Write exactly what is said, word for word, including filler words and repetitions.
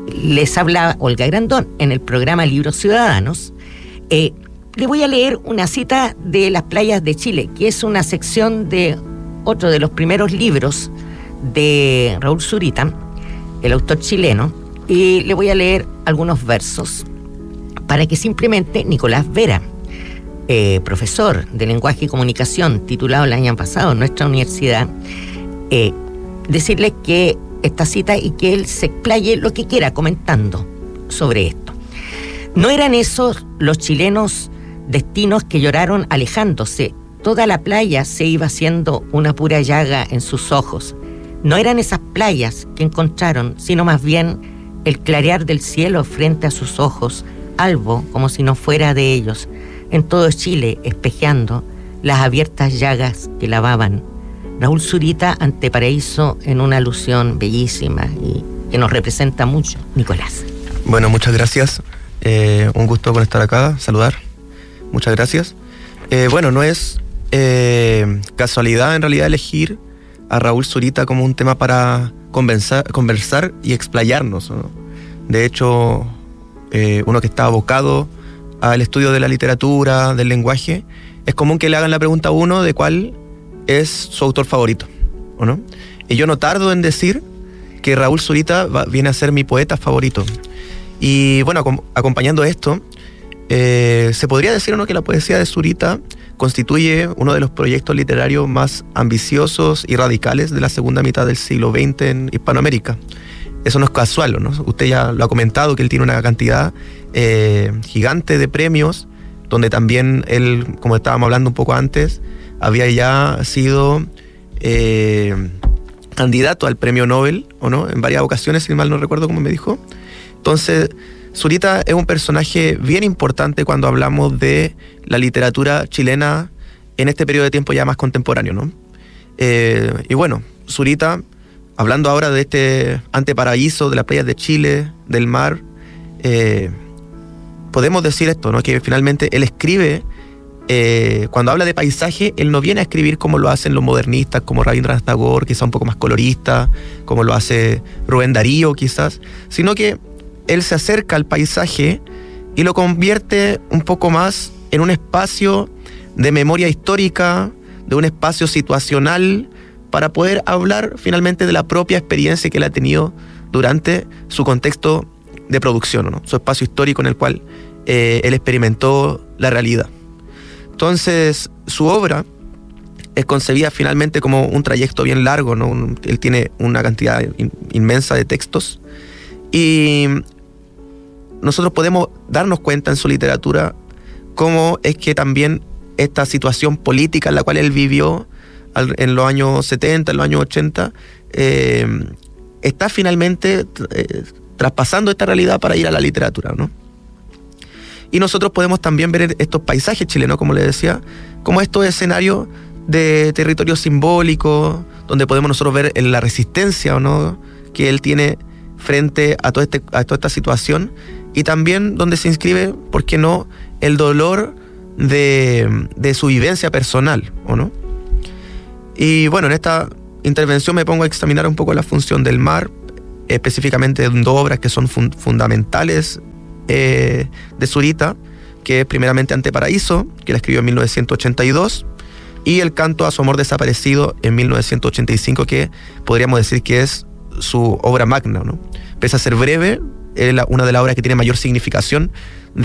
les habla Olga Grandón en el programa Libros Ciudadanos. Eh, le voy a leer una cita de Las playas de Chile, que es una sección de otro de los primeros libros de Raúl Zurita, el autor chileno, y le voy a leer algunos versos para que simplemente Nicolás Vera, eh, profesor de lenguaje y comunicación, titulado el año pasado en nuestra universidad, eh, decirle que esta cita y que él se explaye lo que quiera comentando sobre esto. No eran esos los chilenos destinos que lloraron alejándose. Toda la playa se iba haciendo una pura llaga en sus ojos. No eran esas playas que encontraron, sino más bien el clarear del cielo frente a sus ojos, albo como si no fuera de ellos, en todo Chile espejeando las abiertas llagas que lavaban. Raúl Zurita ante Paraíso, en una alusión bellísima y que nos representa mucho. Nicolás. Bueno, muchas gracias. Eh, un gusto por estar acá, saludar. Muchas gracias. Eh, bueno, no es eh, casualidad en realidad elegir a Raúl Zurita como un tema para conversar, conversar y explayarnos, ¿no? De hecho, eh, uno que está abocado al estudio de la literatura, del lenguaje, es común que le hagan la pregunta a uno de cuál es su autor favorito, ¿o no? Y yo no tardo en decir que Raúl Zurita va, viene a ser mi poeta favorito. Y bueno, acom- acompañando esto, eh, se podría decir, ¿no?, que la poesía de Zurita constituye uno de los proyectos literarios más ambiciosos y radicales de la segunda mitad del siglo veinte en Hispanoamérica. Eso no es casual, ¿no? Usted ya lo ha comentado, que él tiene una cantidad eh, gigante de premios, donde también él, como estábamos hablando un poco antes, había ya sido eh, candidato al premio Nobel, ¿o no?, en varias ocasiones, si mal no recuerdo cómo me dijo. Entonces, Zurita es un personaje bien importante cuando hablamos de la literatura chilena en este periodo de tiempo ya más contemporáneo, ¿no? Eh, y bueno, Zurita, hablando ahora de este anteparaíso de las playas de Chile, del mar, eh, podemos decir esto, ¿no?, que finalmente él escribe, eh, cuando habla de paisaje, él no viene a escribir como lo hacen los modernistas, como Rabindranath Tagore, quizá un poco más colorista, como lo hace Rubén Darío quizás, sino que él se acerca al paisaje y lo convierte un poco más en un espacio de memoria histórica, de un espacio situacional, para poder hablar finalmente de la propia experiencia que él ha tenido durante su contexto de producción, ¿no?, su espacio histórico en el cual eh, él experimentó la realidad. Entonces, su obra es concebida finalmente como un trayecto bien largo, ¿no? Un, él tiene una cantidad in, inmensa de textos, y nosotros podemos darnos cuenta en su literatura cómo es que también esta situación política en la cual él vivió en los años setenta, en los años ochenta, eh, está finalmente eh, traspasando esta realidad para ir a la literatura, ¿no? Y nosotros podemos también ver estos paisajes chilenos, como les decía, como estos escenarios de territorio simbólico, donde podemos nosotros ver la resistencia, ¿o no?, que él tiene frente a, todo este, a toda esta situación, y también donde se inscribe, ¿por qué no?, el dolor de, de su vivencia personal, ¿o no? Y bueno, en esta intervención me pongo a examinar un poco la función del mar, específicamente en dos obras que son fun- fundamentales eh, de Zurita, que es primeramente Anteparaíso, que la escribió en mil novecientos ochenta y dos, y El canto a su amor desaparecido en mil novecientos ochenta y cinco, que podríamos decir que es su obra magna, ¿no? Pese a ser breve, es la, una de las obras que tiene mayor significación